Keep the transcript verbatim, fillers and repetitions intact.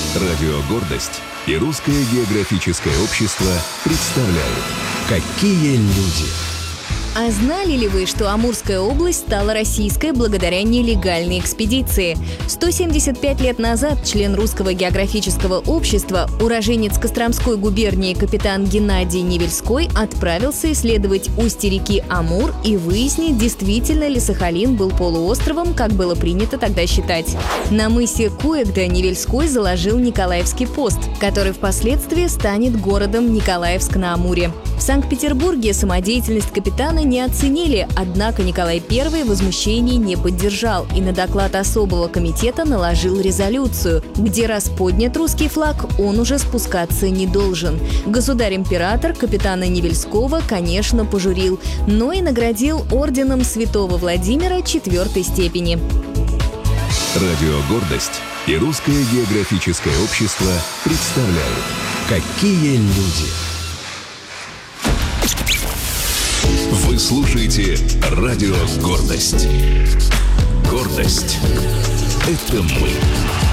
Радио «Гордость» и Русское географическое общество представляют «Какие люди». А знали ли вы, что Амурская область стала российской благодаря нелегальной экспедиции? сто семьдесят пять лет назад член Русского географического общества, уроженец Костромской губернии капитан Геннадий Невельской отправился исследовать устье реки Амур и выяснить, действительно ли Сахалин был полуостровом, как было принято тогда считать. На мысе Куэгда Невельской заложил Николаевский пост, который впоследствии станет городом Николаевск на Амуре. В Санкт-Петербурге самодеятельность капитана не оценили, однако Николай Первый возмущений не поддержал и на доклад особого комитета наложил резолюцию, где раз поднят русский флаг, он уже спускаться не должен. Государь-император капитана Невельского, конечно, пожурил, но и наградил орденом Святого Владимира четвертой степени. Радио «Гордость» и Русское географическое общество представляют «Какие люди». Вы слушаете Радио «Гордость». Гордость – это мы.